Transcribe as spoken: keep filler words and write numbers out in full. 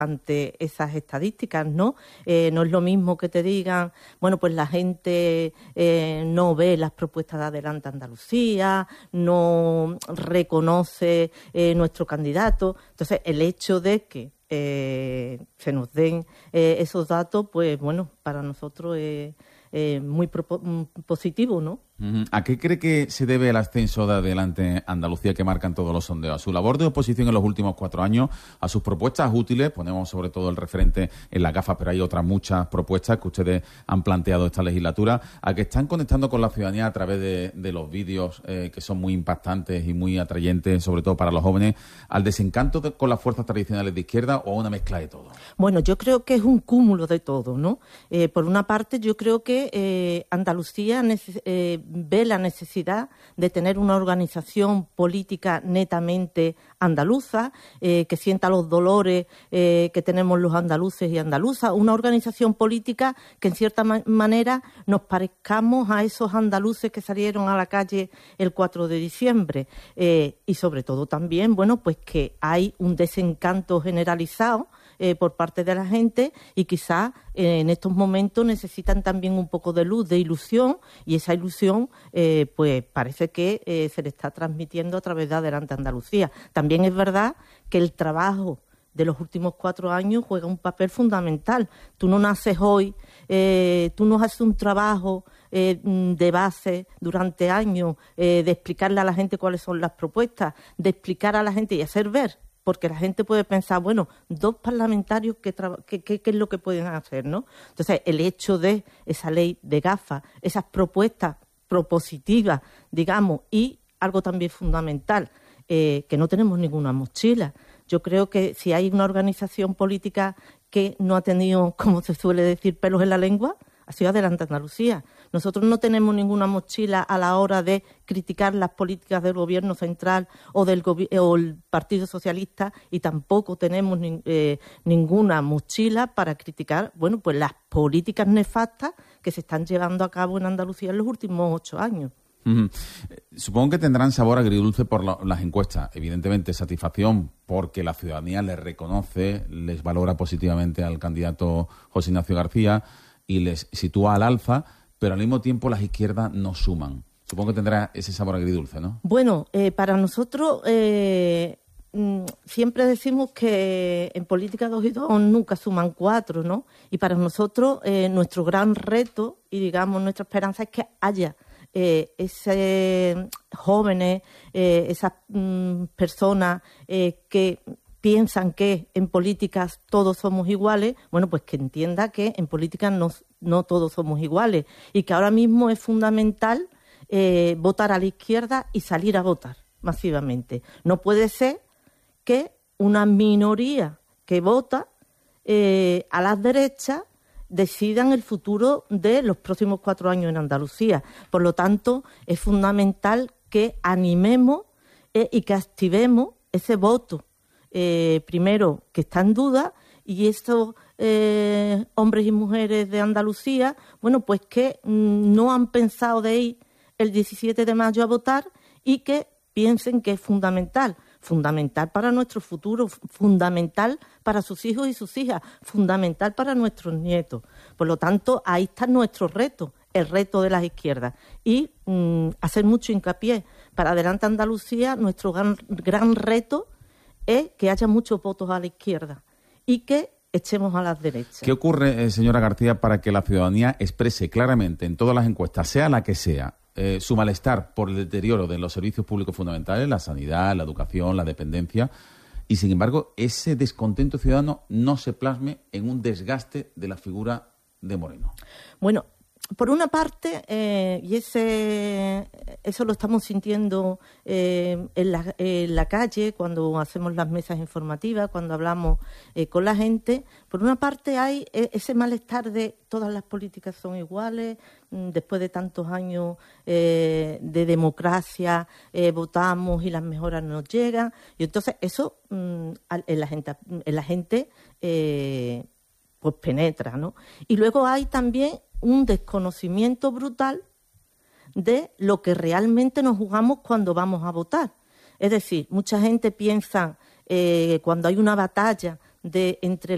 ante esas estadísticas, ¿no? Eh, no es lo mismo que te digan, bueno, pues la gente eh, no ve las propuestas de Adelante Andalucía, no reconoce eh, nuestro candidato. Entonces, el hecho de que eh, se nos den eh, esos datos, pues bueno, para nosotros es eh, muy propo- positivo, ¿no? ¿A qué cree que se debe el ascenso de Adelante Andalucía que marcan todos los sondeos? ¿A su labor de oposición en los últimos cuatro años? ¿A sus propuestas útiles? Ponemos sobre todo el referente en la gafa, pero hay otras muchas propuestas que ustedes han planteado esta legislatura. ¿A que están conectando con la ciudadanía a través de, de los vídeos eh, que son muy impactantes y muy atrayentes, sobre todo para los jóvenes? ¿Al desencanto de, con las fuerzas tradicionales de izquierda o a una mezcla de todo? Bueno, yo creo que es un cúmulo de todo, ¿no? Eh, por una parte, yo creo que eh, Andalucía neces- eh, ve la necesidad de tener una organización política netamente andaluza, eh, que sienta los dolores eh, que tenemos los andaluces y andaluzas, una organización política que en cierta ma- manera nos parezcamos a esos andaluces que salieron a la calle el cuatro de diciembre eh, y sobre todo también, bueno, pues que hay un desencanto generalizado Eh, por parte de la gente y quizás eh, en estos momentos necesitan también un poco de luz, de ilusión, y esa ilusión eh, pues parece que eh, se le está transmitiendo a través de Adelante Andalucía. También es verdad que el trabajo de los últimos cuatro años juega un papel fundamental. Tú no naces hoy, eh, tú no haces un trabajo eh, de base durante años, eh, de explicarle a la gente cuáles son las propuestas, de explicar a la gente y hacer ver. Porque la gente puede pensar, bueno, dos parlamentarios, ¿qué, traba- qué, qué, qué es lo que pueden hacer, ¿no? Entonces, el hecho de esa ley de gafas, esas propuestas propositivas, digamos, y algo también fundamental, eh, que no tenemos ninguna mochila. Yo creo que si hay una organización política que no ha tenido, como se suele decir, pelos en la lengua, ha sido Adelante Andalucía. Nosotros no tenemos ninguna mochila a la hora de criticar las políticas del gobierno central o del gobi- o el Partido Socialista y tampoco tenemos ni, eh, ninguna mochila para criticar, bueno, pues las políticas nefastas que se están llevando a cabo en Andalucía en los últimos ocho años. Uh-huh. Supongo que tendrán sabor agridulce por la, las encuestas. Evidentemente, satisfacción porque la ciudadanía les reconoce, les valora positivamente al candidato José Ignacio García y les sitúa al alza, pero al mismo tiempo las izquierdas no suman. Supongo que tendrá ese sabor agridulce, ¿no? Bueno, eh, para nosotros eh, mm, siempre decimos que en política dos y dos nunca suman cuatro, ¿no? Y para nosotros eh, nuestro gran reto y, digamos, nuestra esperanza es que haya eh, ese jóvenes, eh, esas mm, personas eh, que piensan que en políticas todos somos iguales, bueno, pues que entienda que en políticas no, no todos somos iguales y que ahora mismo es fundamental eh, votar a la izquierda y salir a votar masivamente. No puede ser que una minoría que vota eh, a las derechas decidan el futuro de los próximos cuatro años en Andalucía. Por lo tanto, es fundamental que animemos eh, y que activemos ese voto. Eh, primero, que está en duda, y estos eh, hombres y mujeres de Andalucía, bueno, pues que mm, no han pensado de ir el diecisiete de mayo a votar y que piensen que es fundamental, fundamental para nuestro futuro, fundamental para sus hijos y sus hijas, fundamental para nuestros nietos. Por lo tanto, ahí está nuestro reto, el reto de las izquierdas. Y mm, hacer mucho hincapié. Para Adelante Andalucía, nuestro gran, gran reto es que haya muchos votos a la izquierda y que echemos a las derechas. ¿Qué ocurre, eh, señora García, para que la ciudadanía exprese claramente en todas las encuestas, sea la que sea, eh, su malestar por el deterioro de los servicios públicos fundamentales, la sanidad, la educación, la dependencia, y sin embargo ese descontento ciudadano no se plasme en un desgaste de la figura de Moreno? Bueno, por una parte, eh, y ese eso lo estamos sintiendo eh, en, la, en la calle, cuando hacemos las mesas informativas, cuando hablamos eh, con la gente, por una parte hay ese malestar de todas las políticas son iguales, después de tantos años eh, de democracia, eh, votamos y las mejoras nos llegan, y entonces eso mm, en la gente, en la gente eh, pues penetra, ¿no? Y luego hay también un desconocimiento brutal de lo que realmente nos jugamos cuando vamos a votar. Es decir, mucha gente piensa eh, cuando hay una batalla de entre